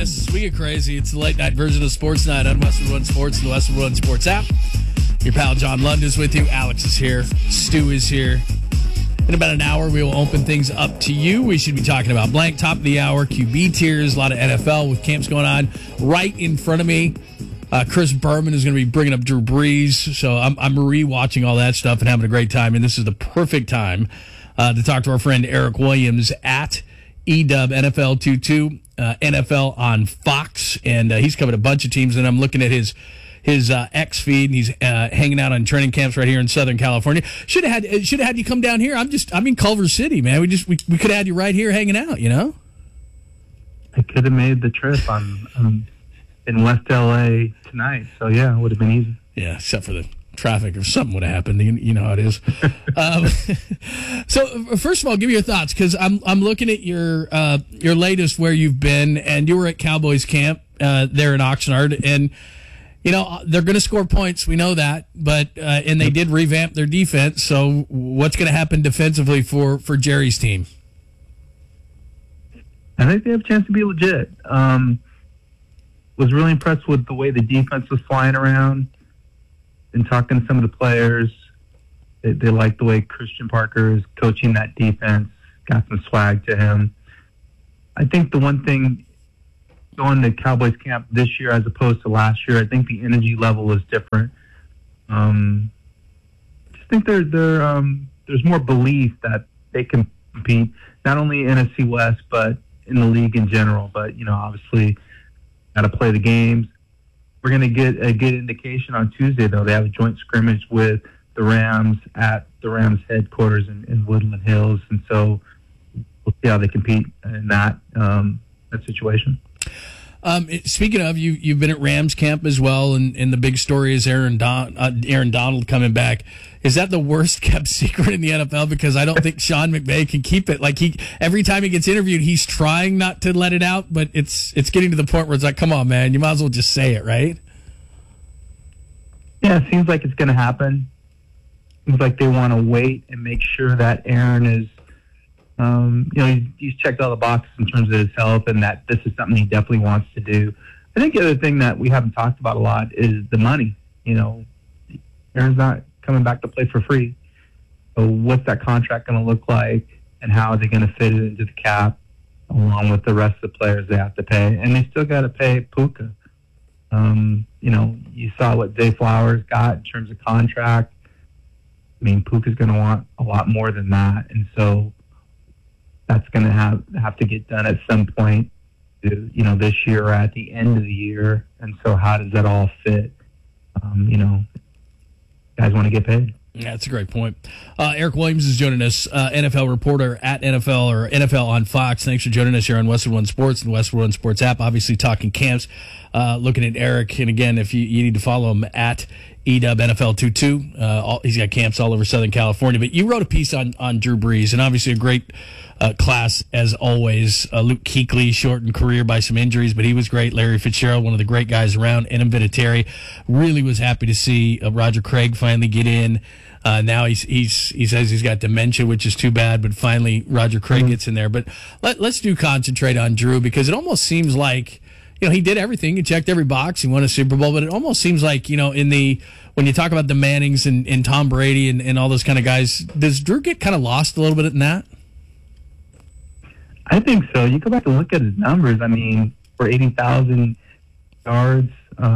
Yes, we get crazy. It's the late night version of Sports Night on Westwood One Sports and the Westwood One Sports app. Your pal John Lund is with you. Alex is here. Stu is here. In about an hour, we will open things up to you. We should be talking about blank, top of the hour, QB tiers, a lot of NFL with camps going on. Right in front of me, Chris Berman is going to be bringing up Drew Brees. So I'm re-watching all that stuff and having a great time. And this is the perfect time to talk to our friend Eric Williams at EW NFL 22, NFL on Fox. And he's covered a bunch of teams. And I'm looking at his X feed, and he's hanging out on training camps right here in Southern California. Should have had you come down here. I'm in Culver City, man. We could have had you right here hanging out, you know? I could have made the trip. I'm in West LA tonight, so yeah, it would have been easy. Yeah, except for the traffic or something would have happened. You know how it is. So first of all, give me your thoughts, because I'm looking at your latest where you've been, and you were at Cowboys camp there in Oxnard, and you know they're going to score points. We know that, but and they did revamp their defense. So what's going to happen defensively for Jerry's team? I think they have a chance to be legit. Was really impressed with the way the defense was flying around. And talking to some of the players, they like the way Christian Parker is coaching that defense. Got some swag to him. I think the one thing going to Cowboys camp this year as opposed to last year, I think the energy level is different. I just think there's more belief that they can compete not only NFC West but in the league in general. But you know, obviously, got to play the games. We're going to get a good indication on Tuesday, though. They have a joint scrimmage with the Rams at the Rams headquarters in Woodland Hills, and so we'll see how they compete in that situation. Speaking of, you've been at Rams camp as well, and the big story is Aaron Donald coming back. Is that the worst kept secret in the NFL? Because I don't think Sean McVay can keep it. Like every time he gets interviewed, he's trying not to let it out, but it's getting to the point where it's like, come on, man, you might as well just say it, right? Yeah, it seems like it's going to happen. Seems like they want to wait and make sure that Aaron is, he's checked all the boxes in terms of his health, and that this is something he definitely wants to do. I think the other thing that we haven't talked about a lot is the money. You know, Aaron's not coming back to play for free. So what's that contract going to look like, and how are they going to fit it into the cap along with the rest of the players they have to pay? And they still got to pay Puka. You saw what Zay Flowers got in terms of contract. I mean, Puka's going to want a lot more than that. And so that's going to have to get done at some point, this year or at the end of the year. And so how does that all fit? Guys want to get paid. Yeah, that's a great point. Eric Williams is joining us, NFL reporter at NFL or NFL on Fox. Thanks for joining us here on Westwood One Sports and the Westwood One Sports app. Obviously talking camps, looking at Eric. And again, if you need to follow him at EW NFL 22, he's got camps all over Southern California. But you wrote a piece on Drew Brees, and obviously a great class as always. Luke Kuechly, shortened career by some injuries, but he was great. Larry Fitzgerald, one of the great guys around. Adam Vinatieri, really was happy to see Roger Craig finally get in. Now he says he's got dementia, which is too bad, but finally Roger Craig gets in there. But let's concentrate on Drew, because it almost seems like, he did everything. He checked every box. He won a Super Bowl, but it almost seems like, when you talk about the Mannings and Tom Brady and all those kind of guys, does Drew get kind of lost a little bit in that? I think so. You go back and look at his numbers. I mean, for 80,000 yards,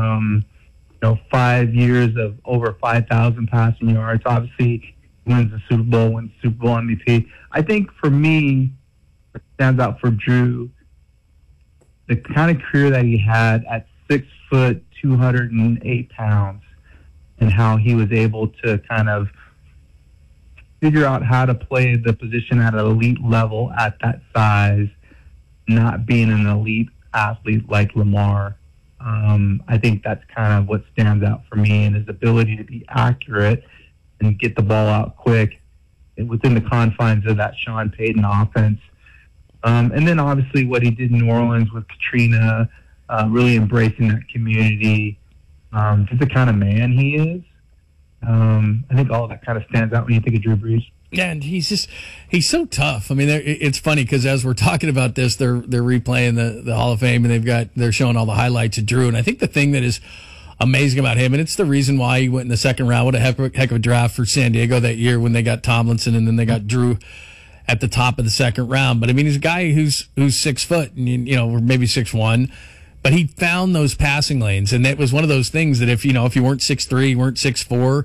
5 years of over 5,000 passing yards. Obviously, wins the Super Bowl, wins Super Bowl MVP. I think for me, what stands out for Drew, the kind of career that he had at 6 foot, 208 pounds, and how he was able to kind of figure out how to play the position at an elite level at that size, not being an elite athlete like Lamar. I think that's kind of what stands out for me, and his ability to be accurate and get the ball out quick within the confines of that Sean Payton offense. And then obviously what he did in New Orleans with Katrina, really embracing that community, just the kind of man he is. I think all of that kind of stands out when you think of Drew Brees. Yeah, and he's so tough. I mean, it's funny because as we're talking about this, they're replaying the Hall of Fame, and they're showing all the highlights of Drew. And I think the thing that is amazing about him, and it's the reason why he went in the second round. What a heck of a draft for San Diego that year when they got Tomlinson, and then they got Drew at the top of the second round. But I mean, he's a guy who's 6 foot, and or maybe 6'1". But he found those passing lanes, and it was one of those things that if you weren't 6'3", you weren't 6'4",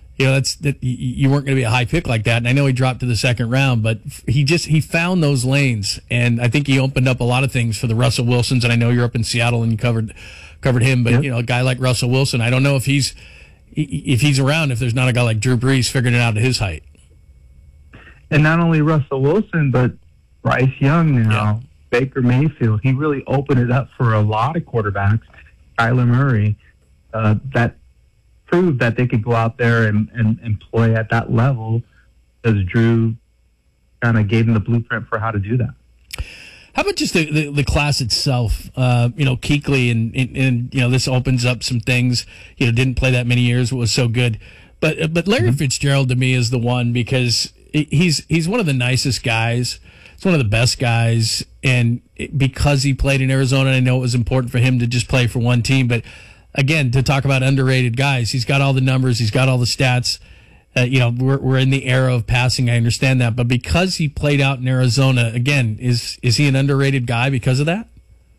you weren't going to be a high pick like that. And I know he dropped to the second round, but he found those lanes, and I think he opened up a lot of things for the Russell Wilsons. And I know you're up in Seattle and you covered him, but Yep. a guy like Russell Wilson, I don't know if he's around if there's not a guy like Drew Brees figuring it out at his height. And not only Russell Wilson, but Bryce Young now, Yeah. Baker Mayfield. He really opened it up for a lot of quarterbacks. Kyler Murray, that proved that they could go out there and play at that level, as Drew kind of gave them the blueprint for how to do that. How about just the class itself? Kuechly and this opens up some things. Didn't play that many years, was so good. But Larry Fitzgerald to me is the one because he's one of the nicest guys. He's one of the best guys, and because he played in Arizona, I know it was important for him to just play for one team. But again, to talk about underrated guys, he's got all the numbers, he's got all the stats. We're in the era of passing. I understand that, but because he played out in Arizona, again, is he an underrated guy because of that?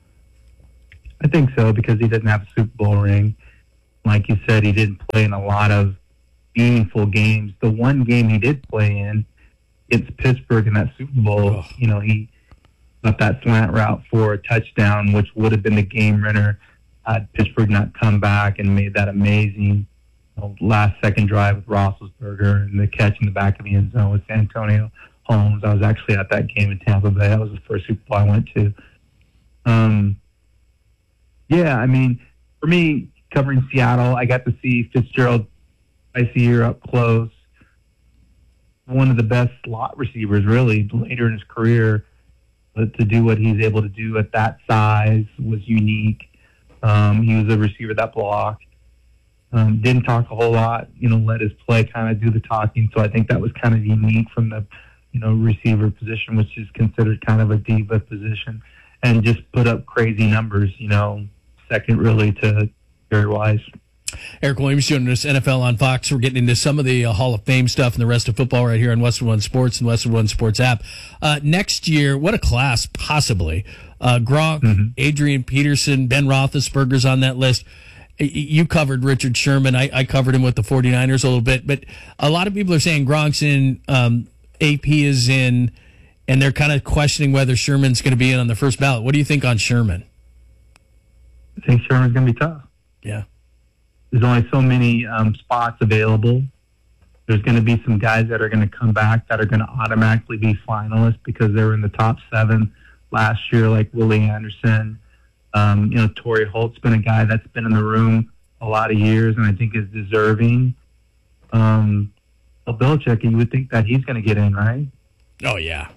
I think so, because he didn't have a Super Bowl ring. Like you said, he didn't play in a lot of meaningful games. The one game he did play in, it's Pittsburgh in that Super Bowl. Oh. He got that slant route for a touchdown, which would have been the game winner had Pittsburgh not come back and made that amazing last-second drive with Roethlisberger and the catch in the back of the end zone with Antonio Holmes. I was actually at that game in Tampa Bay. That was the first Super Bowl I went to. For me, covering Seattle, I got to see Fitzgerald twice a year up close. One of the best slot receivers, really, later in his career. But to do what he's able to do at that size was unique. He was a receiver that blocked. Didn't talk a whole lot, let his play kind of do the talking. So I think that was kind of unique from the, receiver position, which is considered kind of a diva position, and just put up crazy numbers, second really to Jerry Wise. Eric Williams joining us, NFL on Fox. We're getting into some of the Hall of Fame stuff and the rest of football right here on Westwood One Sports and Westwood One Sports app. Next year, what a class, possibly. Gronk, Adrian Peterson, Ben Roethlisberger's on that list. You covered Richard Sherman. I covered him with the 49ers a little bit. But a lot of people are saying Gronk's in, AP is in, and they're kind of questioning whether Sherman's going to be in on the first ballot. What do you think on Sherman? I think Sherman's going to be tough. Yeah. There's only so many spots available. There's going to be some guys that are going to come back that are going to automatically be finalists because they were in the top 7 last year, like Willie Anderson. Torrey Holt's been a guy that's been in the room a lot of years and I think is deserving. Bill Belichick, you would think that he's going to get in, right? Oh, yeah.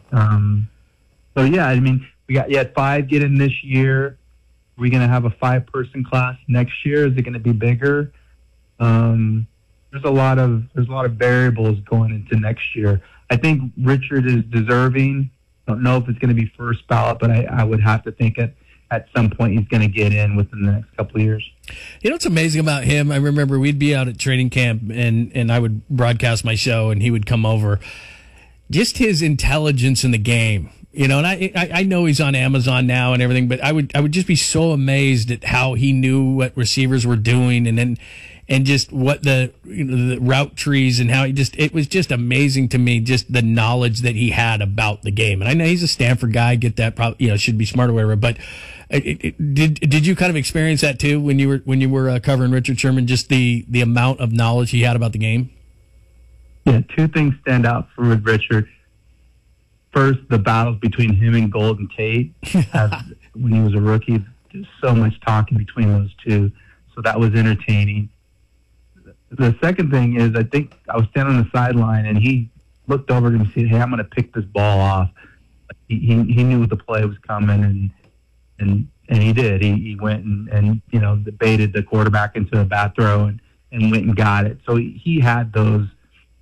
We had 5 get in this year. Are we going to have a 5-person class next year? Is it going to be bigger? There's a lot of variables going into next year. I think Richard is deserving. Don't know if it's going to be first ballot, but I would have to think at some point he's going to get in within the next couple of years. What's amazing about him? I remember we'd be out at training camp and I would broadcast my show and he would come over. Just his intelligence in the game. And I know he's on Amazon now and everything, but I would just be so amazed at how he knew what receivers were doing and just what the route trees and how it was just amazing to me, just the knowledge that he had about the game. And I know he's a Stanford guy, get that, probably, should be smart or whatever, but did you kind of experience that too when you were covering Richard Sherman, just the amount of knowledge he had about the game? Yeah, 2 things stand out for Richard. First, the battles between him and Golden Tate when he was a rookie. There's so much talking between those two, so that was entertaining. The second thing is, I think I was standing on the sideline and he looked over and said, "Hey, I'm going to pick this ball off." He knew the play was coming, and he did. He went and baited the quarterback into a back throw and went and got it. So he had those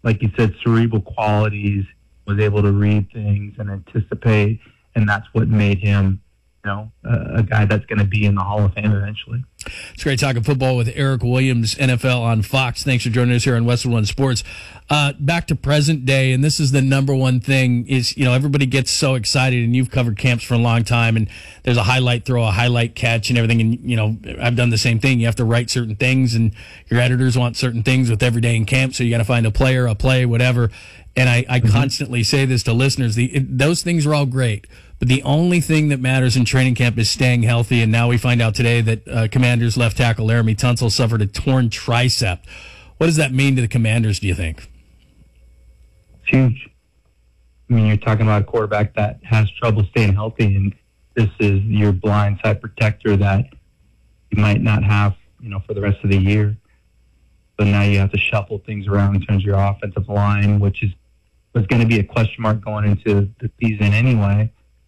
like you said, cerebral qualities, was able to read things and anticipate, and that's what made him, a guy that's going to be in the Hall of Fame eventually. It's great talking football with Eric Williams, NFL on Fox. Thanks for joining us here on Westwood One Sports. Back to present day, and this is the number one thing is, everybody gets so excited, and you've covered camps for a long time, and there's a highlight throw, a highlight catch, and everything. And, I've done the same thing. You have to write certain things, and your editors want certain things with every day in camp, so you got to find a player, a play, whatever. And I constantly say this to listeners. Those things are all great. But the only thing that matters in training camp is staying healthy. And now we find out today that Commanders left tackle Laremy Tunsil suffered a torn tricep. What does that mean to the Commanders, do you think? It's huge. I mean, you're talking about a quarterback that has trouble staying healthy, and this is your blindside protector that you might not have, for the rest of the year. So now you have to shuffle things around in terms of your offensive line, which was going to be a question mark going into the season anyway.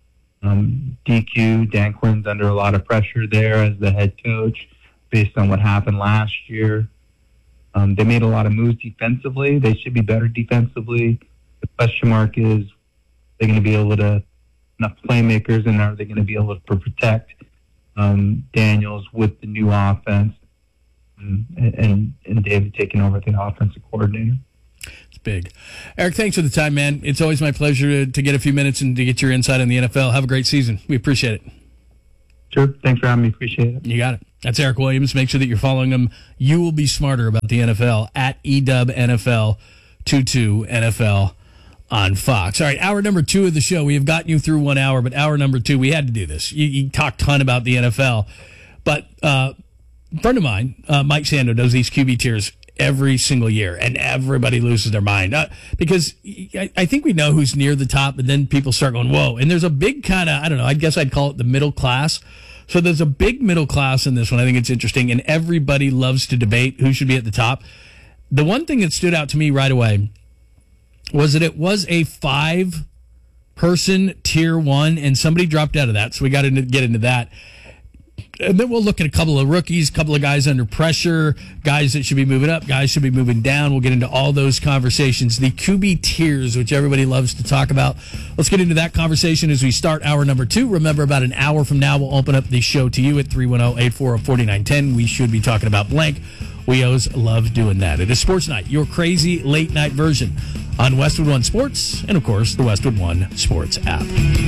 DQ, Dan Quinn's under a lot of pressure there as the head coach based on what happened last year. They made a lot of moves defensively. They should be better defensively. The question mark is, they're going to be able to enough playmakers, and are they going to be able to protect Daniels with the new offense and David taking over the offensive coordinator? It's big. Eric, thanks for the time, man. It's always my pleasure to get a few minutes and to get your insight on the NFL. Have a great season. We appreciate it. Sure. Thanks for having me. Appreciate it. You got it. That's Eric Williams. Make sure that you're following him. You will be smarter about the NFL at EWNFL22 NFL on Fox. All right, hour number 2 of the show. We have gotten you through 1 hour, but hour number 2, we had to do this. You talked a ton about the NFL, but a friend of mine, Mike Sando, does these QB tiers every single year, and everybody loses their mind because I think we know who's near the top, but then people start going, whoa. And there's a big kind of, I don't know, I guess I'd call it the middle class. So there's a big middle class in this one. I think it's interesting, and everybody loves to debate who should be at the top. The one thing that stood out to me right away was that it was a 5-person tier 1, and somebody dropped out of that, so we got to get into that. And then we'll look at a couple of rookies, a couple of guys under pressure, guys that should be moving up, guys should be moving down. We'll get into all those conversations. The QB tiers, which everybody loves to talk about. Let's get into that conversation as we start hour number 2. Remember, about an hour from now, we'll open up the show to you at 310-840-4910. We should be talking about blank. We always love doing that. It is Sports Night, your crazy late night version on Westwood One Sports and, of course, the Westwood One Sports app.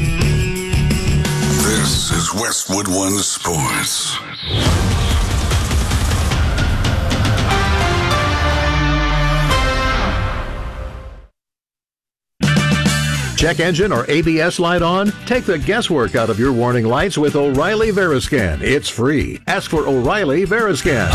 This is Westwood One Sports. Check engine or ABS light on? Take the guesswork out of your warning lights with O'Reilly Veriscan. It's free. Ask for O'Reilly Veriscan.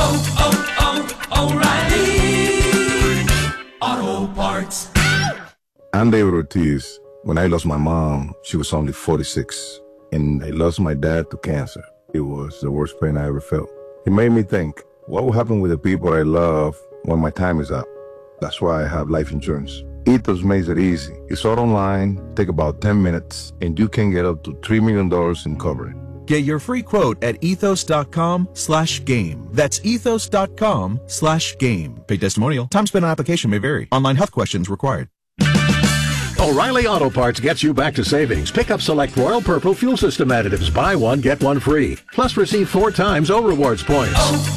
O'Reilly Auto Parts. I'm David Ortiz. When I lost my mom, she was only 46. And I lost my dad to cancer. It was the worst pain I ever felt. It made me think, what will happen with the people I love when my time is up? That's why I have life insurance. Ethos makes it easy. It's all online, take about 10 minutes, and you can get up to $3 million in coverage. Get your free quote at ethos.com/game. That's ethos.com/game. Paid testimonial. Time spent on application may vary. Online health questions required. O'Reilly Auto Parts gets you back to savings. Pick up select Royal Purple fuel system additives. Buy one, get one free. Plus receive 4 times O-Rewards points.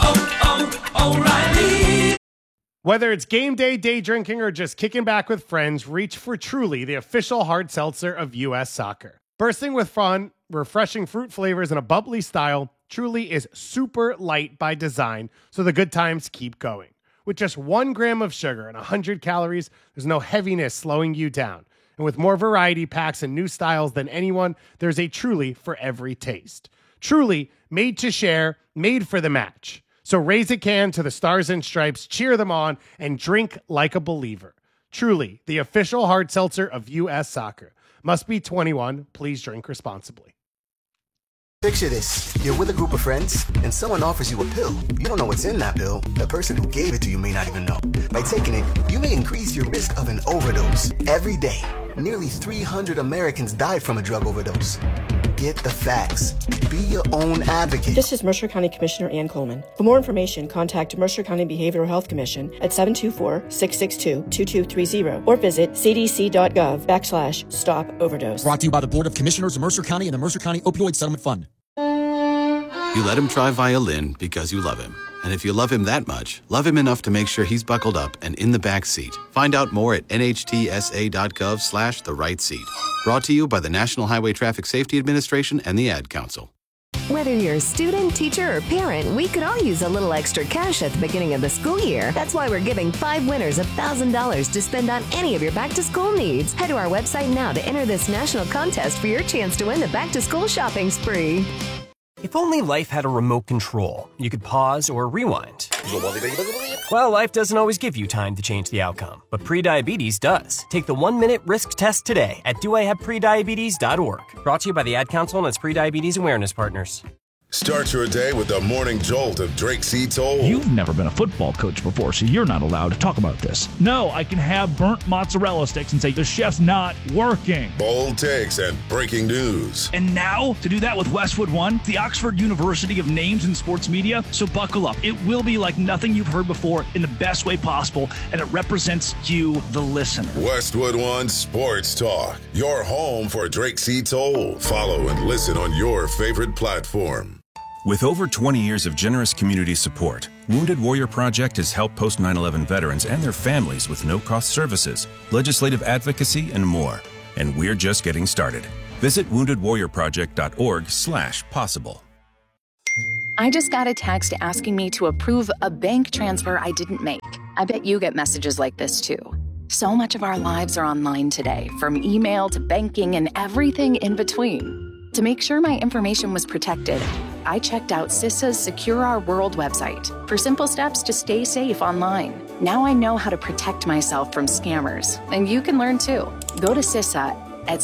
O'Reilly. Whether it's game day, day drinking, or just kicking back with friends, reach for Truly, the official hard seltzer of U.S. Soccer. Bursting with fun, refreshing fruit flavors, and a bubbly style, Truly is super light by design, so the good times keep going. With just 1 gram of sugar and 100 calories, there's no heaviness slowing you down. And with more variety packs and new styles than anyone, there's a Truly for every taste. Truly, made to share, made for the match. So raise a can to the Stars and Stripes, cheer them on, and drink like a believer. Truly, the official hard seltzer of U.S. Soccer. Must be 21. Please drink responsibly. Picture this. You're with a group of friends, and someone offers you a pill. You don't know what's in that pill. The person who gave it to you may not even know. By taking it, you may increase your risk of an overdose. Every day, nearly 300 Americans died from a drug overdose. Get the facts. Be your own advocate. This is Mercer County Commissioner Ann Coleman. For more information, contact Mercer County Behavioral Health Commission at 724-662-2230 or visit cdc.gov/stop overdose. Brought to you by the Board of Commissioners of Mercer County and the Mercer County Opioid Settlement Fund. You let him try violin because you love him. And if you love him that much, love him enough to make sure he's buckled up and in the back seat. Find out more at nhtsa.gov/the-right-seat. Brought to you by the National Highway Traffic Safety Administration and the Ad Council. Whether you're a student, teacher, or parent, we could all use a little extra cash at the beginning of the school year. That's why we're giving 5 winners $1,000 to spend on any of your back-to-school needs. Head to our website now to enter this national contest for your chance to win the back-to-school shopping spree. If only life had a remote control, you could pause or rewind. Well, life doesn't always give you time to change the outcome, but prediabetes does. Take the 1-minute risk test today at doihaveprediabetes.org. Brought to you by the Ad Council and its prediabetes awareness partners. Start your day with the morning jolt of Drake C. Toll. You've never been a football coach before, so you're not allowed to talk about this. No, I can have burnt mozzarella sticks and say the chef's not working. Bold takes and breaking news. And now, to do that with Westwood One, the Oxford University of names in sports media, so buckle up. It will be like nothing you've heard before in the best way possible, and it represents you, the listener. Westwood One Sports Talk, your home for Drake C. Toll. Follow and listen on your favorite platform. With over 20 years of generous community support, Wounded Warrior Project has helped post 9/11 veterans and their families with no-cost services, legislative advocacy, and more. And we're just getting started. Visit woundedwarriorproject.org/possible. I just got a text asking me to approve a bank transfer I didn't make. I bet you get messages like this too. So much of our lives are online today, from email to banking and everything in between. To make sure my information was protected, I checked out CISA's Secure Our World website for simple steps to stay safe online. Now I know how to protect myself from scammers, and you can learn too. Go to CISA at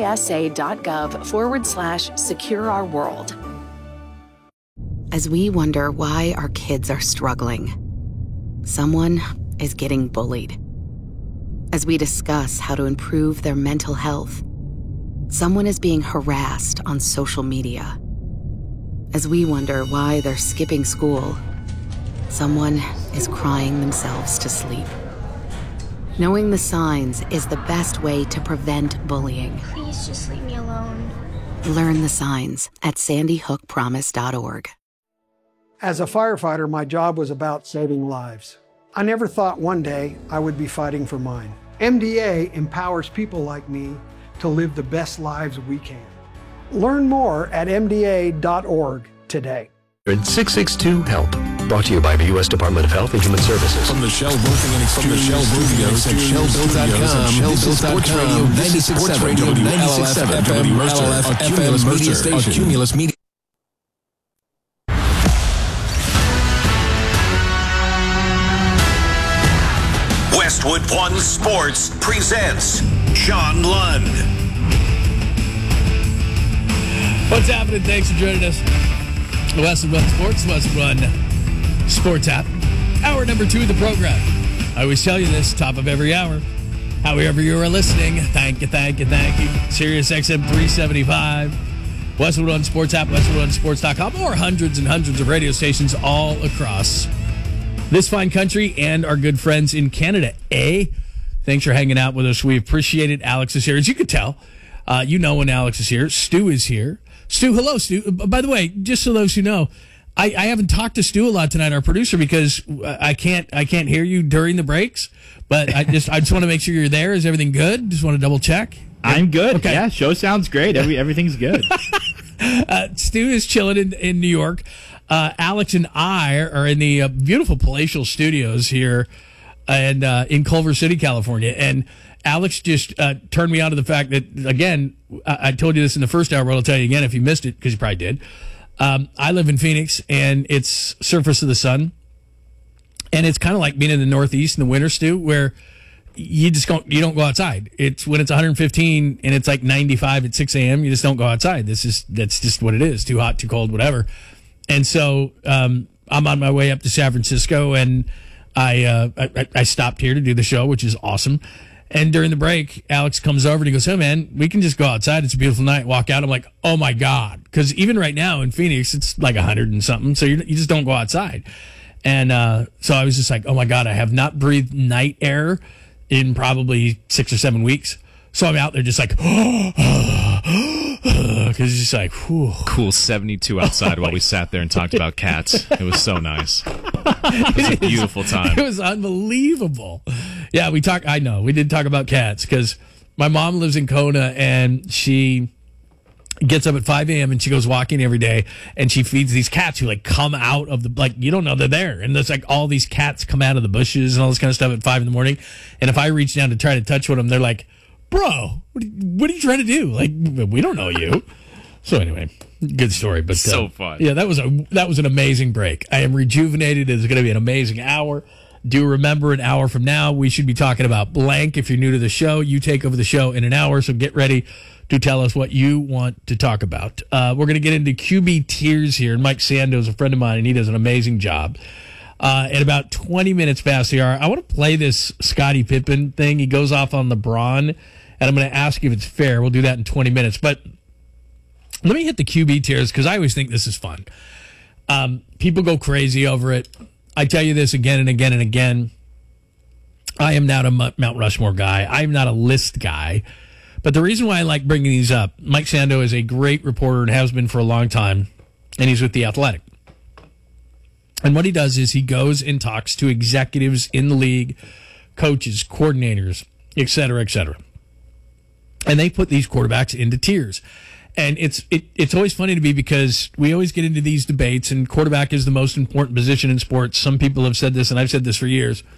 cisa.gov/Secure Our World. As we wonder why our kids are struggling, someone is getting bullied. As we discuss how to improve their mental health, someone is being harassed on social media. As we wonder why they're skipping school, someone is crying themselves to sleep. Knowing the signs is the best way to prevent bullying. Please just leave me alone. Learn the signs at sandyhookpromise.org. As a firefighter, my job was about saving lives. I never thought one day I would be fighting for mine. MDA empowers people like me to live the best lives we can. Learn more at mda.org today. 662-HELP. Brought to you by the U.S. Department of Health and Human Services. From the Shell Roofing and Exterior Studios at ShellBuilt.com. This is Sports Radio 96.7 WLF FM Mercer, a Cumulus Media Station. Cumulus Media. Westwood One Sports presents Sean Lund. What's happening? Thanks for joining us. Westwood One Sports, Westwood One Sports app. Hour number 2 of the program. I always tell you this, top of every hour. However you are listening, thank you. Sirius XM 375, Westwood One Sports app, WestwoodOneSports.com, or hundreds and hundreds of radio stations all across this fine country and our good friends in Canada. Thanks for hanging out with us. We appreciate it. Alex is here. As you can tell, you know when Alex is here. Stu is here. Stu, hello, Stu. By the way, just so those who know, I haven't talked to Stu a lot tonight, our producer, because I can't hear you during the breaks. But I just want to make sure you're there. Is everything good? Just want to double check. I'm good. Okay. Yeah, show sounds great. Everything's good. Stu is chilling in New York. Alex and I are in the beautiful palatial studios here and in Culver City, California. And Alex just turned me on to the fact that, again, I told you this in the first hour, but I'll tell you again if you missed it, because you probably did. I live in Phoenix, and it's surface of the sun. And it's kind of like being in the Northeast in the winter, Stu, where you don't go outside. It's when it's 115 and it's like 95 at 6 a.m., you just don't go outside. That's just what it is. Too hot, too cold, whatever. And so I'm on my way up to San Francisco, and I stopped here to do the show, which is awesome. And during the break, Alex comes over and he goes, "Hey, man, we can just go outside. It's a beautiful night." Walk out. I'm like, "Oh, my God." Because even right now in Phoenix, it's like 100 and something. So you just don't go outside. And so I was just like, "Oh, my God, I have not breathed night air in probably 6 or 7 weeks." So I'm out there just like, because it's just like, whew. Cool 72 outside while we sat there and talked about cats. It was so nice. It was a beautiful time. It was unbelievable. Yeah, I know, we did talk about cats because my mom lives in Kona and she gets up at 5 a.m. and she goes walking every day and she feeds these cats who like come out of the, like, you don't know they're there. And there's like all these cats come out of the bushes and all this kind of stuff at 5 in the morning. And if I reach down to try to touch one of them, they're like, "Bro, what are you trying to do? Like, we don't know you." So anyway, good story. But so fun. Yeah, that was an amazing break. I am rejuvenated. It's going to be an amazing hour. Do remember, an hour from now, we should be talking about blank. If you're new to the show, you take over the show in an hour. So get ready to tell us what you want to talk about. We're going to get into QB tiers here. And Mike Sando is a friend of mine, and he does an amazing job. At about 20 minutes past the hour, I want to play this Scottie Pippen thing. He goes off on LeBron, and I'm going to ask you if it's fair. We'll do that in 20 minutes. But let me hit the QB tiers because I always think this is fun. People go crazy over it. I tell you this again and again and again. I am not a Mount Rushmore guy. I'm not a list guy. But the reason why I like bringing these up, Mike Sando is a great reporter and has been for a long time, and he's with The Athletic. And what he does is he goes and talks to executives in the league, coaches, coordinators, et cetera, et cetera. And they put these quarterbacks into tiers. And it's always funny to me because we always get into these debates, and quarterback is the most important position in sports. Some people have said this, and I've said this for years.